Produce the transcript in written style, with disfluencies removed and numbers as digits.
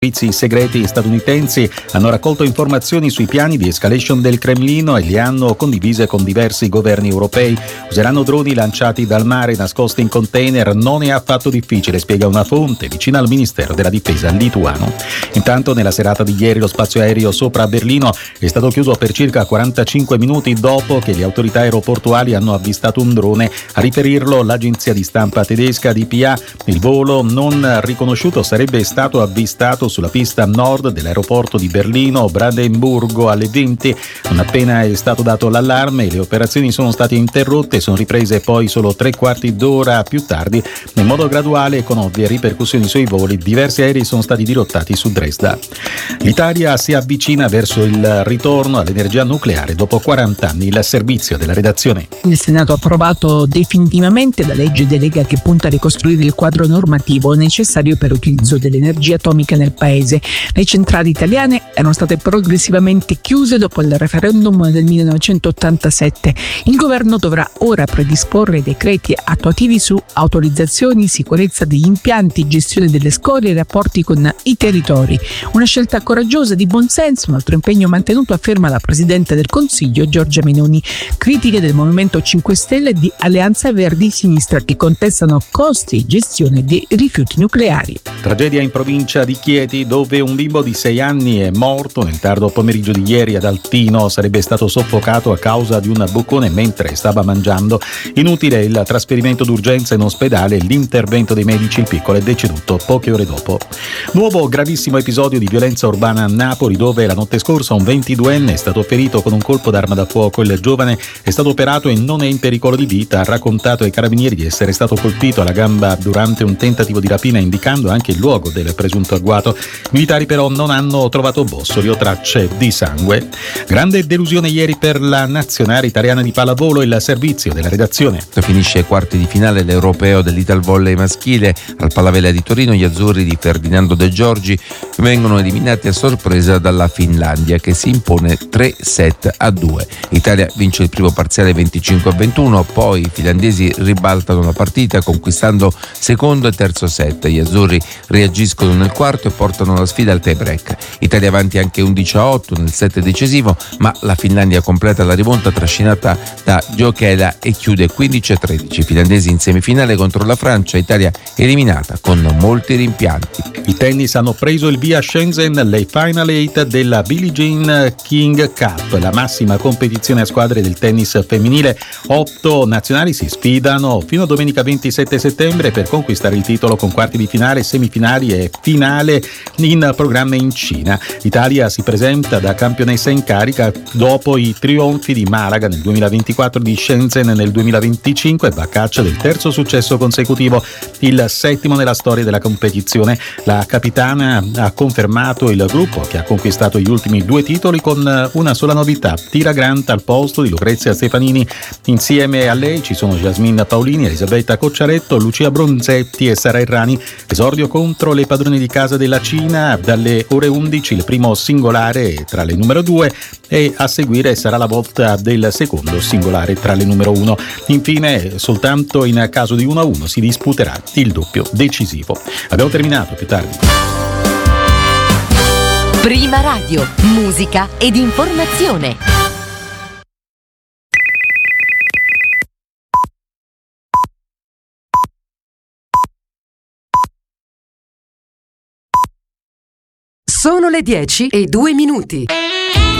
Servizi segreti statunitensi hanno raccolto informazioni sui piani di escalation del Cremlino e li hanno condivise con diversi governi europei. Useranno droni lanciati dal mare nascosti in container. Non è affatto difficile, spiega una fonte vicina al Ministero della Difesa lituano. Intanto, nella serata di ieri, lo spazio aereo sopra Berlino è stato chiuso per circa 45 minuti dopo che le autorità aeroportuali hanno avvistato un drone. A riferirlo l'agenzia di stampa tedesca dpa. Il volo non riconosciuto sarebbe stato avvistato sulla pista nord dell'aeroporto di Berlino Brandenburgo alle 20. Non appena è stato dato l'allarme, le operazioni sono state interrotte e sono riprese poi solo 3/4 d'ora più tardi. In modo graduale e con ovvie ripercussioni sui voli, diversi aerei sono stati dirottati su Dresda. L'Italia si avvicina verso il ritorno all'energia nucleare dopo 40 anni. Il servizio della redazione. Il Senato ha approvato definitivamente la legge delega che punta a ricostruire il quadro normativo necessario per l'utilizzo dell'energia atomica nel Paese. Le centrali italiane erano state progressivamente chiuse dopo il referendum del 1987. Il governo dovrà ora predisporre decreti attuativi su autorizzazioni, sicurezza degli impianti, gestione delle scorie e rapporti con i territori. Una scelta coraggiosa, di buonsenso, un altro impegno mantenuto, afferma la Presidente del Consiglio Giorgia Meloni. Critiche del Movimento 5 Stelle e di Alleanza Verdi Sinistra che contestano costi e gestione dei rifiuti nucleari. Tragedia in provincia di Chieti, dove un bimbo di 6 anni è morto nel tardo pomeriggio di ieri ad Altino. Sarebbe stato soffocato a causa di un boccone mentre stava mangiando. Inutile il trasferimento d'urgenza in ospedale, l'intervento dei medici. Il piccolo è deceduto poche ore dopo. Nuovo gravissimo episodio di violenza urbana a Napoli, dove la notte scorsa un 22enne è stato ferito con un colpo d'arma da fuoco. Il giovane è stato operato e non è in pericolo di vita. Ha raccontato ai carabinieri di essere stato colpito alla gamba durante un tentativo di rapina, indicando anche il luogo del presunto agguato. I militari però non hanno trovato bossoli o tracce di sangue. Grande delusione ieri per la nazionale italiana di pallavolo. Il servizio della redazione. Finisce ai quarti di finale l'europeo dell'Italvolley maschile. Al Palavella di Torino gli azzurri di Ferdinando De Giorgi vengono eliminati a sorpresa dalla Finlandia, che si impone 3-2. L'Italia vince il primo parziale 25-21, poi i finlandesi ribaltano la partita conquistando secondo e terzo set. Gli azzurri reagiscono nel quarto e portano la sfida al tie break. Italia avanti anche 11-8 nel set decisivo, ma la Finlandia completa la rimonta trascinata da Jokela e chiude 15-13. Finlandesi in semifinale contro la Francia, Italia eliminata con molti rimpianti. Il tennis hanno preso il via a Shenzhen le Final 8 della Billie Jean King Cup, la massima competizione a squadre del tennis femminile. 8 nazionali si sfidano fino a domenica 27 settembre per conquistare il titolo, con quarti di finale, semifinali e finale in programma in Cina. L'Italia si presenta da campionessa in carica dopo i trionfi di Malaga nel 2024, di Shenzhen nel 2025 e va a caccia del terzo successo consecutivo, il 7° nella storia della competizione. La capitana ha confermato il gruppo che ha conquistato gli ultimi 2 titoli con una sola novità: Tira Grant al posto di Lucrezia Stefanini. Insieme a lei ci sono Jasmine Paolini, Elisabetta Cocciaretto, Lucia Bronzetti e Sara Errani. Esordio contro le padrone di casa della Cina dalle ore 11, il primo singolare tra le numero 2 e a seguire sarà la volta del secondo singolare tra le numero 1. Infine, soltanto in caso di 1-1 si disputerà il doppio decisivo. Abbiamo terminato, più tardi. Prima Radio, musica ed informazione. Sono le 10:02.